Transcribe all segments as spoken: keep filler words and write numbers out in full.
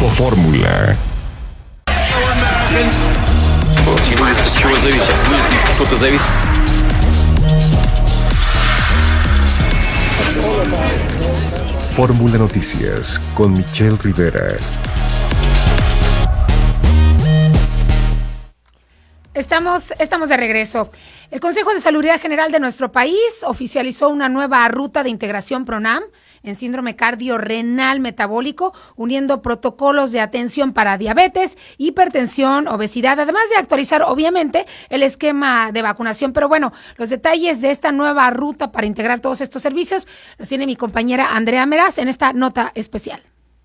Grupo Fórmula. Fórmula Noticias con Michelle Rivera. Estamos, estamos de regreso. El Consejo de Salubridad General de nuestro país oficializó una nueva ruta de integración PRONAM en síndrome cardiorrenal metabólico, uniendo protocolos de atención para diabetes, hipertensión, obesidad, además de actualizar, obviamente, el esquema de vacunación. Pero bueno, los detalles de esta nueva ruta para integrar todos estos servicios los tiene mi compañera Andrea Meraz en esta nota especial.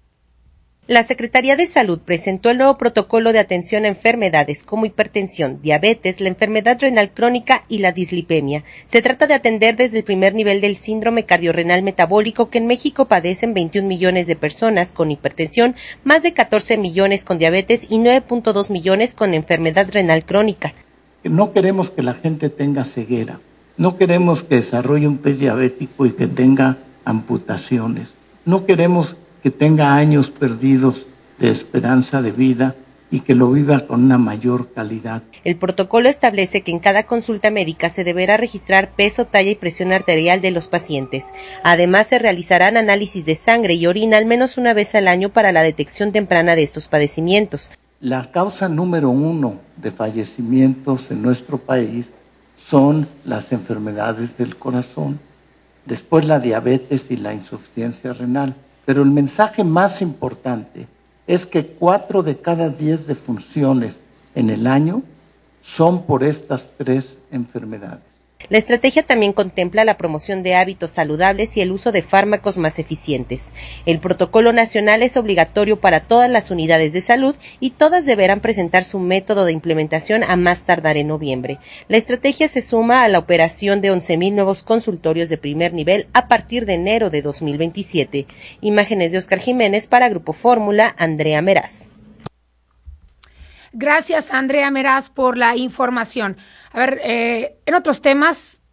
La Secretaría de Salud presentó el nuevo protocolo de atención a enfermedades como hipertensión, diabetes, la enfermedad renal crónica y la dislipemia. Se trata de atender desde el primer nivel del síndrome cardiorrenal metabólico, que en México padecen veintiún millones de personas con hipertensión, más de catorce millones con diabetes y nueve punto dos millones con enfermedad renal crónica. No queremos que la gente tenga ceguera, no queremos que desarrolle un pie diabético y que tenga amputaciones, no queremos que tenga años perdidos de esperanza de vida y que lo viva con una mayor calidad. El protocolo establece que en cada consulta médica se deberá registrar peso, talla y presión arterial de los pacientes. Además, se realizarán análisis de sangre y orina al menos una vez al año para la detección temprana de estos padecimientos. La causa número uno de fallecimientos en nuestro país son las enfermedades del corazón, después la diabetes y la insuficiencia renal. Pero el mensaje más importante es que cuatro de cada diez defunciones en el año son por estas tres enfermedades. La estrategia también contempla la promoción de hábitos saludables y el uso de fármacos más eficientes. El protocolo nacional es obligatorio para todas las unidades de salud y todas deberán presentar su método de implementación a más tardar en noviembre. La estrategia se suma a la operación de once mil nuevos consultorios de primer nivel a partir de enero de dos mil veintisiete. Imágenes de Oscar Jiménez para Grupo Fórmula, Andrea Meraz. Gracias, Andrea Meraz, por la información. A ver, eh, en otros temas,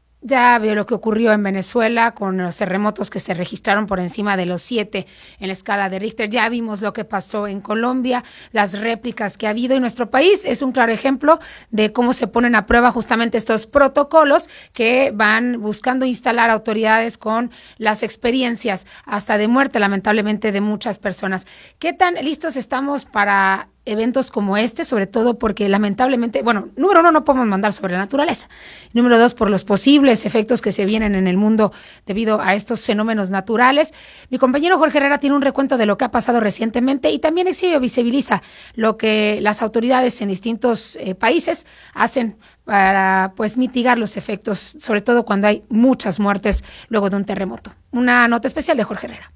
ya vio lo que ocurrió en Venezuela con los terremotos que se registraron por encima de los siete en la escala de Richter. Ya vimos lo que pasó en Colombia, las réplicas que ha habido, y nuestro país es un claro ejemplo de cómo se ponen a prueba justamente estos protocolos que van buscando instalar autoridades con las experiencias hasta de muerte, lamentablemente, de muchas personas. ¿Qué tan listos estamos para eventos como este, sobre todo porque lamentablemente, bueno, número uno, no podemos mandar sobre la naturaleza, número dos, por los posibles efectos que se vienen en el mundo debido a estos fenómenos naturales? Mi compañero Jorge Herrera tiene un recuento de lo que ha pasado recientemente y también exhibe o visibiliza lo que las autoridades en distintos eh, países hacen para, pues, mitigar los efectos, sobre todo cuando hay muchas muertes luego de un terremoto. Una nota especial de Jorge Herrera.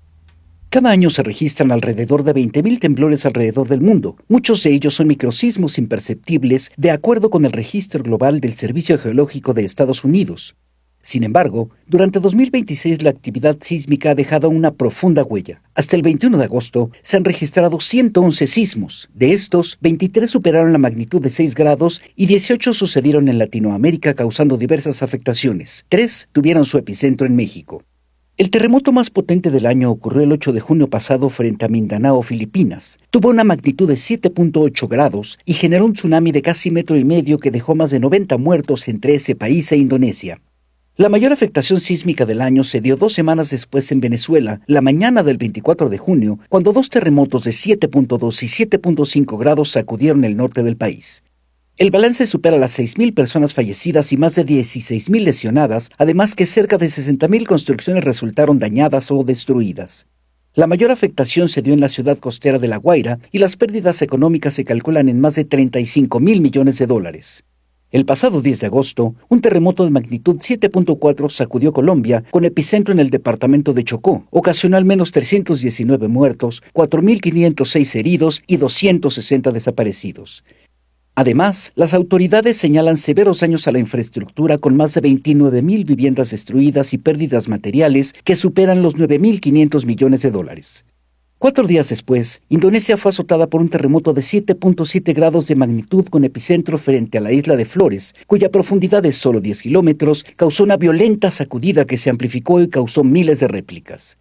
Cada año se registran alrededor de veinte mil temblores alrededor del mundo. Muchos de ellos son microsismos imperceptibles, de acuerdo con el registro global del Servicio Geológico de Estados Unidos. Sin embargo, durante dos mil veintiséis la actividad sísmica ha dejado una profunda huella. Hasta el veintiuno de agosto se han registrado ciento once sismos. De estos, veintitrés superaron la magnitud de seis grados y dieciocho sucedieron en Latinoamérica, causando diversas afectaciones. Tres tuvieron su epicentro en México. El terremoto más potente del año ocurrió el ocho de junio pasado frente a Mindanao, Filipinas. Tuvo una magnitud de siete punto ocho grados y generó un tsunami de casi metro y medio que dejó más de noventa muertos entre ese país e Indonesia. La mayor afectación sísmica del año se dio dos semanas después en Venezuela, la mañana del veinticuatro de junio, cuando dos terremotos de siete punto dos y siete punto cinco grados sacudieron el norte del país. El balance supera las seis mil personas fallecidas y más de dieciséis mil lesionadas, además que cerca de sesenta mil construcciones resultaron dañadas o destruidas. La mayor afectación se dio en la ciudad costera de La Guaira y las pérdidas económicas se calculan en más de treinta y cinco mil millones de dólares. El pasado diez de agosto, un terremoto de magnitud siete punto cuatro sacudió Colombia con epicentro en el departamento de Chocó. Ocasionó al menos trescientos diecinueve muertos, cuatro mil quinientos seis heridos y doscientos sesenta desaparecidos. Además, las autoridades señalan severos daños a la infraestructura con más de veintinueve mil viviendas destruidas y pérdidas materiales que superan los nueve mil quinientos millones de dólares. Cuatro días después, Indonesia fue azotada por un terremoto de siete punto siete grados de magnitud con epicentro frente a la isla de Flores, cuya profundidad es solo diez kilómetros, causó una violenta sacudida que se amplificó y causó miles de réplicas.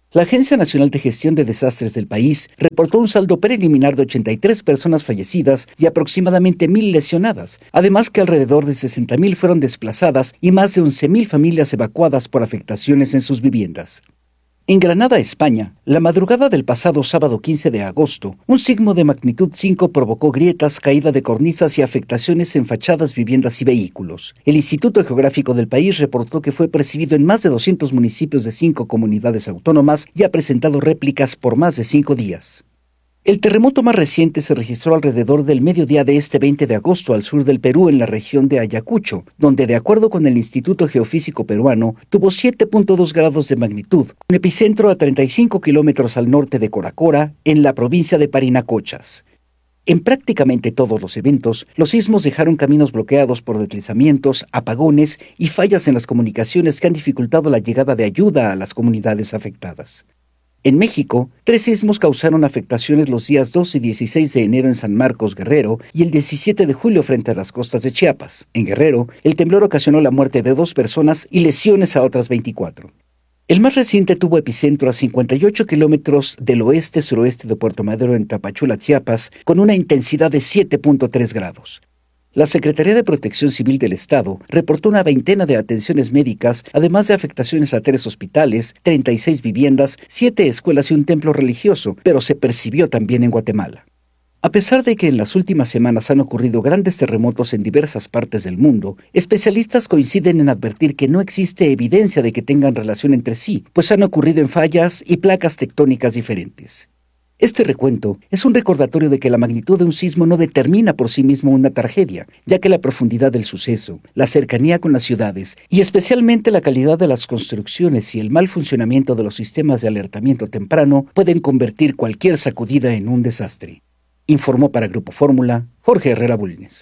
La Agencia Nacional de Gestión de Desastres del país reportó un saldo preliminar de ochenta y tres personas fallecidas y aproximadamente mil lesionadas, además que alrededor de sesenta mil fueron desplazadas y más de once mil familias evacuadas por afectaciones en sus viviendas. En Granada, España, la madrugada del pasado sábado quince de agosto, un sismo de magnitud cinco provocó grietas, caída de cornisas y afectaciones en fachadas, viviendas y vehículos. El Instituto Geográfico del país reportó que fue percibido en más de doscientos municipios de cinco comunidades autónomas y ha presentado réplicas por más de cinco días. El terremoto más reciente se registró alrededor del mediodía de este veinte de agosto al sur del Perú, en la región de Ayacucho, donde, de acuerdo con el Instituto Geofísico Peruano, tuvo siete punto dos grados de magnitud, un epicentro a treinta y cinco kilómetros al norte de Coracora, en la provincia de Parinacochas. En prácticamente todos los eventos, los sismos dejaron caminos bloqueados por deslizamientos, apagones y fallas en las comunicaciones que han dificultado la llegada de ayuda a las comunidades afectadas. En México, tres sismos causaron afectaciones los días dos y dieciséis de enero en San Marcos, Guerrero, y el diecisiete de julio frente a las costas de Chiapas. En Guerrero, el temblor ocasionó la muerte de dos personas y lesiones a otras veinticuatro. El más reciente tuvo epicentro a cincuenta y ocho kilómetros del oeste-suroeste de Puerto Madero, en Tapachula, Chiapas, con una intensidad de siete punto tres grados. La Secretaría de Protección Civil del Estado reportó una veintena de atenciones médicas, además de afectaciones a tres hospitales, treinta y seis viviendas, siete escuelas y un templo religioso, pero se percibió también en Guatemala. A pesar de que en las últimas semanas han ocurrido grandes terremotos en diversas partes del mundo, especialistas coinciden en advertir que no existe evidencia de que tengan relación entre sí, pues han ocurrido en fallas y placas tectónicas diferentes. Este recuento es un recordatorio de que la magnitud de un sismo no determina por sí mismo una tragedia, ya que la profundidad del suceso, la cercanía con las ciudades y especialmente la calidad de las construcciones y el mal funcionamiento de los sistemas de alertamiento temprano pueden convertir cualquier sacudida en un desastre. Informó para Grupo Fórmula Jorge Herrera Bulnes.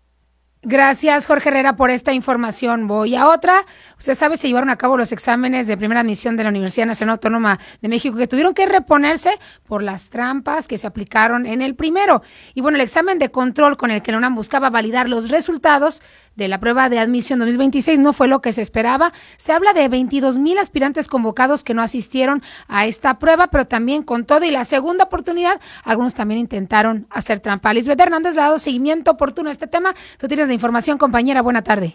Gracias, Jorge Herrera, por esta información. Voy a otra. Usted sabe, se llevaron a cabo los exámenes de primera admisión de la Universidad Nacional Autónoma de México, que tuvieron que reponerse por las trampas que se aplicaron en el primero. Y bueno, el examen de control con el que la UNAM buscaba validar los resultados de la prueba de admisión dos mil veintiséis no fue lo que se esperaba. Se habla de veintidós mil aspirantes convocados que no asistieron a esta prueba, pero también con todo y la segunda oportunidad, algunos también intentaron hacer trampa. Lisbeth Hernández le ha dado seguimiento oportuno a este tema. Tú tienes de información, compañera. Buena tarde.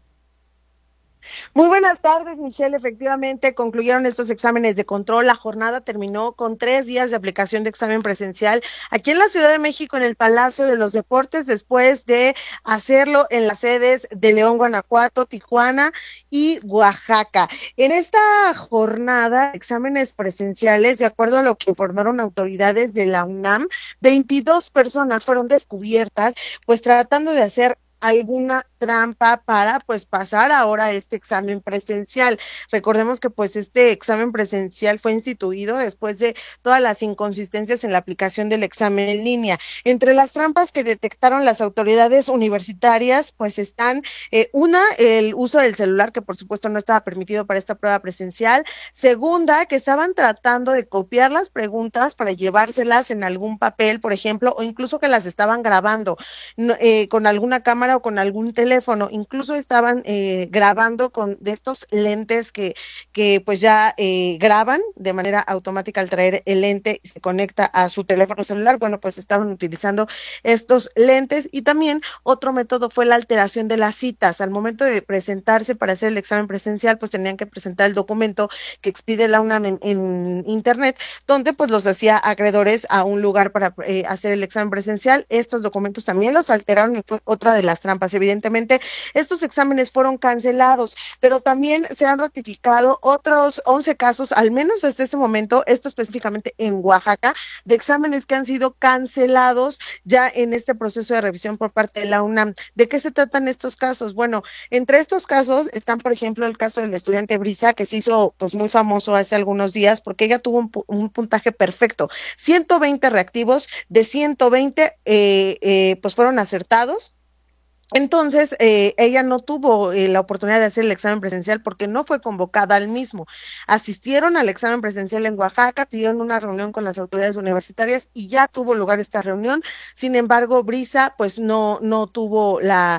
Muy buenas tardes, Michelle. Efectivamente, concluyeron estos exámenes de control. La jornada terminó con tres días de aplicación de examen presencial aquí en la Ciudad de México, en el Palacio de los Deportes, después de hacerlo en las sedes de León, Guanajuato, Tijuana y Oaxaca. En esta jornada, exámenes presenciales, de acuerdo a lo que informaron autoridades de la UNAM, veintidós personas fueron descubiertas, pues tratando de hacer alguna trampa para pues pasar ahora este examen presencial. Recordemos que pues este examen presencial fue instituido después de todas las inconsistencias en la aplicación del examen en línea. Entre las trampas que detectaron las autoridades universitarias pues están eh, una, el uso del celular, que por supuesto no estaba permitido para esta prueba presencial. Segunda, que estaban tratando de copiar las preguntas para llevárselas en algún papel, por ejemplo, o incluso que las estaban grabando no, eh, con alguna cámara o con algún teléfono. Incluso estaban eh, grabando con de estos lentes que, que pues ya eh, graban de manera automática. Al traer el lente y se conecta a su teléfono celular, bueno, pues estaban utilizando estos lentes. Y también otro método fue la alteración de las citas. Al momento de presentarse para hacer el examen presencial, pues tenían que presentar el documento que expide la UNAM en, en internet, donde pues los hacía acreedores a un lugar para eh, hacer el examen presencial. Estos documentos también los alteraron y fue otra de las trampas. Evidentemente, estos exámenes fueron cancelados, pero también se han ratificado otros once casos, al menos hasta este momento, esto específicamente en Oaxaca, de exámenes que han sido cancelados ya en este proceso de revisión por parte de la UNAM. ¿De qué se tratan estos casos? Bueno, entre estos casos están, por ejemplo, el caso del estudiante Brisa, que se hizo pues muy famoso hace algunos días porque ella tuvo un, un puntaje perfecto. ciento veinte reactivos de ciento veinte eh, eh, pues fueron acertados. Entonces, eh, ella no tuvo eh, la oportunidad de hacer el examen presencial porque no fue convocada al mismo. Asistieron al examen presencial en Oaxaca, pidieron una reunión con las autoridades universitarias y ya tuvo lugar esta reunión. Sin embargo, Brisa, pues no, no tuvo la...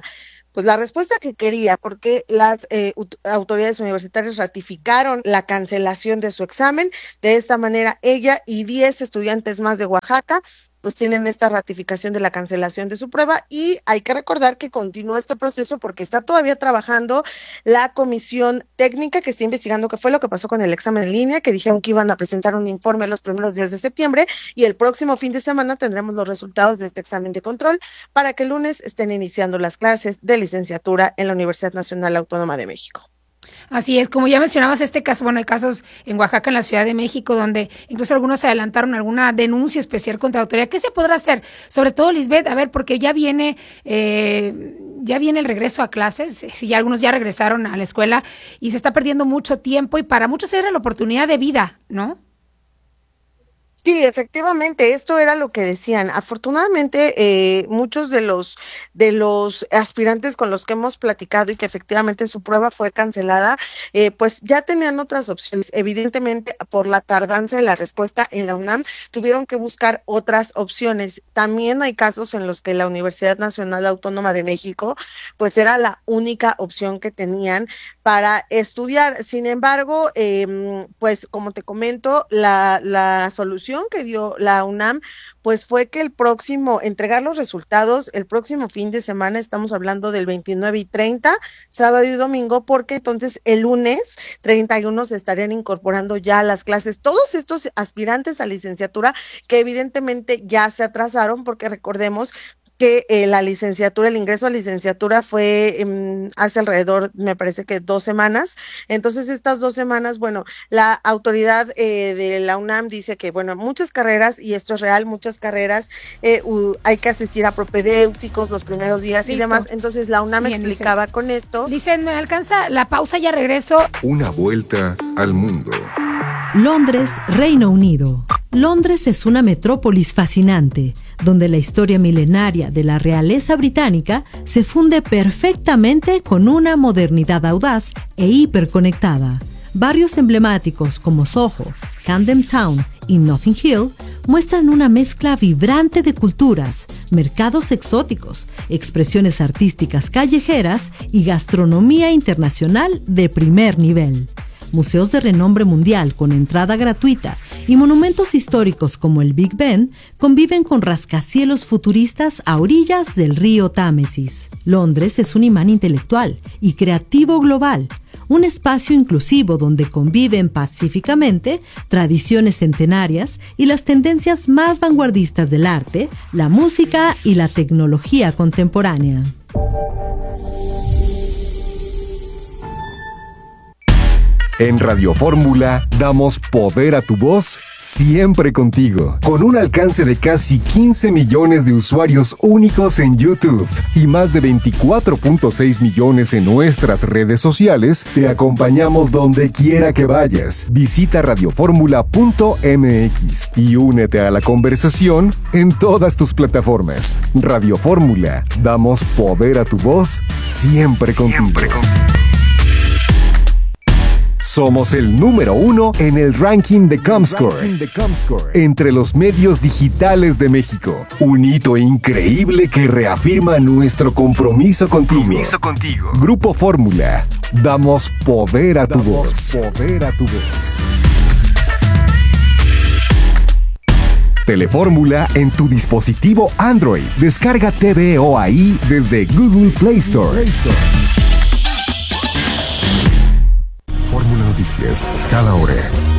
pues la respuesta que quería, porque las eh, autoridades universitarias ratificaron la cancelación de su examen. De esta manera, ella y diez estudiantes más de Oaxaca pues tienen esta ratificación de la cancelación de su prueba, y hay que recordar que continúa este proceso porque está todavía trabajando la comisión técnica que está investigando qué fue lo que pasó con el examen en línea, que dijeron que iban a presentar un informe los primeros días de septiembre, y el próximo fin de semana tendremos los resultados de este examen de control para que el lunes estén iniciando las clases de licenciatura en la Universidad Nacional Autónoma de México. Así es, como ya mencionabas este caso, bueno, hay casos en Oaxaca, en la Ciudad de México, donde incluso algunos adelantaron alguna denuncia especial contra la autoridad. ¿Qué se podrá hacer? Sobre todo, Lisbeth, a ver, porque ya viene, eh, ya viene el regreso a clases, si ya algunos ya regresaron a la escuela y se está perdiendo mucho tiempo, y para muchos era la oportunidad de vida, ¿no? Sí, efectivamente, esto era lo que decían. Afortunadamente, eh, muchos de los de los aspirantes con los que hemos platicado y que efectivamente su prueba fue cancelada, eh, pues ya tenían otras opciones. Evidentemente, por la tardanza de la respuesta en la UNAM, tuvieron que buscar otras opciones. También hay casos en los que la Universidad Nacional Autónoma de México, pues era la única opción que tenían para estudiar. Sin embargo, eh, pues como te comento, la, la solución que dio la UNAM pues fue que el próximo, entregar los resultados el próximo fin de semana, estamos hablando del veintinueve y treinta, sábado y domingo, porque entonces el lunes treinta y uno se estarían incorporando ya a las clases todos estos aspirantes a licenciatura que evidentemente ya se atrasaron, porque recordemos que eh, la licenciatura, el ingreso a licenciatura fue eh, hace alrededor, me parece que dos semanas. Entonces, estas dos semanas, bueno, la autoridad eh, de la UNAM dice que, bueno, muchas carreras, y esto es real, muchas carreras, eh, uh, hay que asistir a propedéuticos los primeros días. Listo. Y demás. Entonces, la UNAM Bien, explicaba dice, con esto. Dicen, me alcanza la pausa, ya regreso. Una vuelta al mundo. Londres, Reino Unido. Londres es una metrópolis fascinante, donde la historia milenaria de la realeza británica se funde perfectamente con una modernidad audaz e hiperconectada. Barrios emblemáticos como Soho, Camden Town y Notting Hill muestran una mezcla vibrante de culturas, mercados exóticos, expresiones artísticas callejeras y gastronomía internacional de primer nivel. Museos de renombre mundial con entrada gratuita y monumentos históricos como el Big Ben conviven con rascacielos futuristas a orillas del río Támesis. Londres es un imán intelectual y creativo global, un espacio inclusivo donde conviven pacíficamente tradiciones centenarias y las tendencias más vanguardistas del arte, la música y la tecnología contemporánea. En Radio Fórmula damos poder a tu voz siempre contigo, con un alcance de casi quince millones de usuarios únicos en YouTube y más de veinticuatro punto seis millones en nuestras redes sociales. Te acompañamos donde quiera que vayas. Visita radioformula punto m x y únete a la conversación en todas tus plataformas. Radio Fórmula, damos poder a tu voz siempre contigo. Siempre contigo. Somos el número uno en el ranking de Comscore, entre los medios digitales de México. Un hito increíble que reafirma nuestro compromiso contigo. Compromiso contigo. Grupo Fórmula, damos poder a tu voz. Poder a tu voz. Telefórmula en tu dispositivo Android. Descarga T V O ahí desde Google Play Store. Play Store. Noticias, cada hora.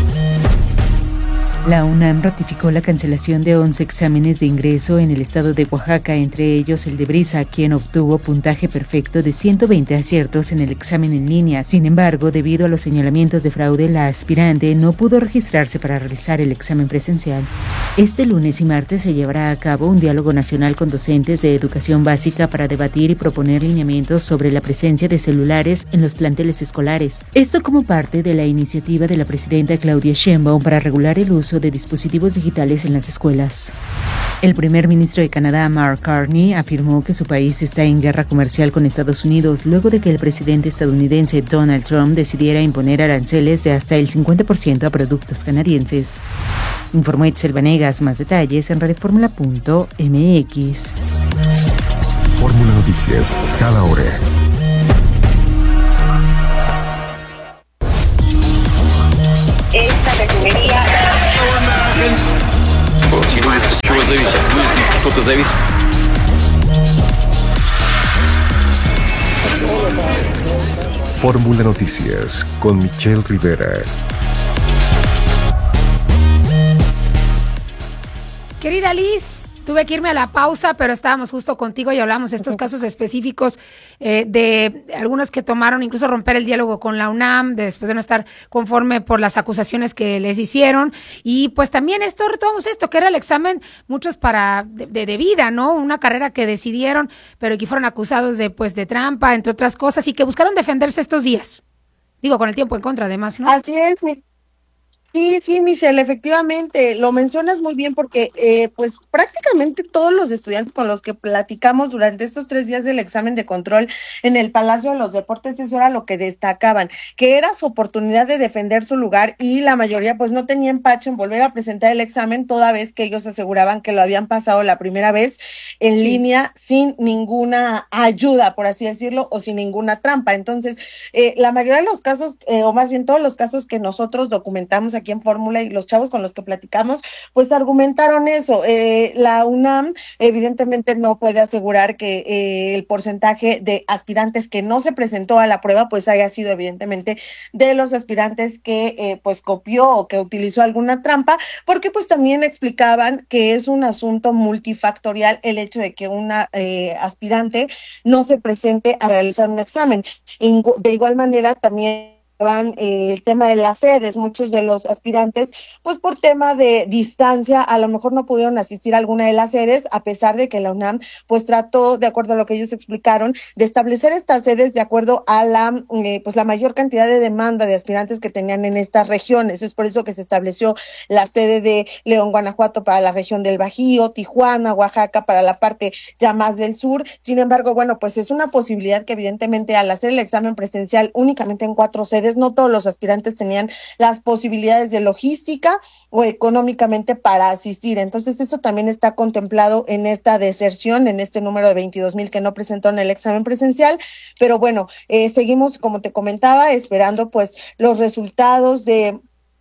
La UNAM ratificó la cancelación de once exámenes de ingreso en el estado de Oaxaca, entre ellos el de Brisa, quien obtuvo puntaje perfecto de ciento veinte aciertos en el examen en línea. Sin embargo, debido a los señalamientos de fraude, la aspirante no pudo registrarse para realizar el examen presencial. Este lunes y martes se llevará a cabo un diálogo nacional con docentes de educación básica para debatir y proponer lineamientos sobre la presencia de celulares en los planteles escolares. Esto como parte de la iniciativa de la presidenta Claudia Sheinbaum para regular el uso de dispositivos digitales en las escuelas. El primer ministro de Canadá, Mark Carney, afirmó que su país está en guerra comercial con Estados Unidos luego de que el presidente estadounidense Donald Trump decidiera imponer aranceles de hasta el cincuenta por ciento a productos canadienses. Informó Itzel Vanegas. Más detalles en radioformula punto m x. Fórmula Noticias, cada hora. Esta refinería. Fórmula Noticias con Michelle Rivera. Querida Liz, tuve que irme a la pausa, pero estábamos justo contigo y hablamos de estos casos específicos eh, de algunos que tomaron incluso romper el diálogo con la UNAM de, después de no estar conforme por las acusaciones que les hicieron. Y pues también esto, retomamos esto, que era el examen, muchos para de, de, de vida, ¿no? Una carrera que decidieron, pero que fueron acusados de, pues, de trampa, entre otras cosas, y que buscaron defenderse estos días. Digo, con el tiempo en contra, además, ¿no? Así es, mi Sí, sí, Michelle, efectivamente, lo mencionas muy bien porque eh, pues prácticamente todos los estudiantes con los que platicamos durante estos tres días del examen de control en el Palacio de los Deportes, eso era lo que destacaban, que era su oportunidad de defender su lugar, y la mayoría pues no tenía empacho en volver a presentar el examen toda vez que ellos aseguraban que lo habían pasado la primera vez en sí. línea sin ninguna ayuda, por así decirlo, o sin ninguna trampa. Entonces, eh, la mayoría de los casos, eh, o más bien todos los casos que nosotros documentamos aquí en Fórmula y los chavos con los que platicamos, pues argumentaron eso. Eh, la UNAM evidentemente no puede asegurar que eh, el porcentaje de aspirantes que no se presentó a la prueba pues haya sido evidentemente de los aspirantes que eh, pues copió o que utilizó alguna trampa, porque pues también explicaban que es un asunto multifactorial el hecho de que una eh, aspirante no se presente a realizar un examen. De igual manera también Eh, el tema de las sedes, muchos de los aspirantes, pues por tema de distancia, a lo mejor no pudieron asistir a alguna de las sedes, a pesar de que la UNAM pues trató, de acuerdo a lo que ellos explicaron, de establecer estas sedes de acuerdo a la eh, pues la mayor cantidad de demanda de aspirantes que tenían en estas regiones. Es por eso que se estableció la sede de León, Guanajuato para la región del Bajío, Tijuana, Oaxaca para la parte ya más del sur. Sin embargo, bueno, pues es una posibilidad que evidentemente al hacer el examen presencial únicamente en cuatro sedes, no todos los aspirantes tenían las posibilidades de logística o económicamente para asistir. Entonces eso también está contemplado en esta deserción, en este número de veintidós mil que no presentaron el examen presencial. Pero bueno, eh, seguimos, como te comentaba, esperando pues los resultados de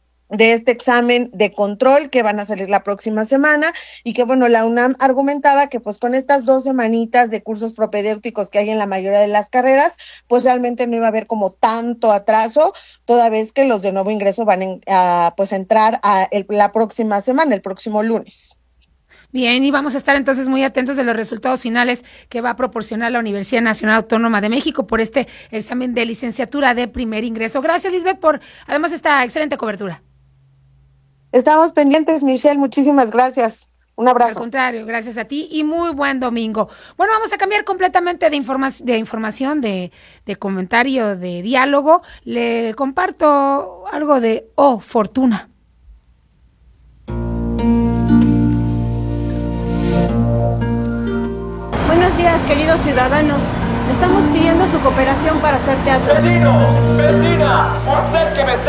de este examen de control que van a salir la próxima semana, y que bueno, la UNAM argumentaba que pues con estas dos semanitas de cursos propedéuticos que hay en la mayoría de las carreras, pues realmente no iba a haber como tanto atraso, toda vez que los de nuevo ingreso van en, a pues a entrar a el, la próxima semana, el próximo lunes. Bien, y vamos a estar entonces muy atentos de los resultados finales que va a proporcionar la Universidad Nacional Autónoma de México por este examen de licenciatura de primer ingreso. Gracias, Lisbeth, por además esta excelente cobertura. Estamos pendientes, Michelle, muchísimas gracias. Un abrazo. Al contrario, gracias a ti y muy buen domingo. Bueno, vamos a cambiar completamente de, informa- de información, de, de comentario, de diálogo. Le comparto algo de Oh, Fortuna. Buenos días, queridos ciudadanos. Estamos pidiendo su cooperación para hacer teatro. ¡Vecino! ¡Vecina! ¡Usted que me está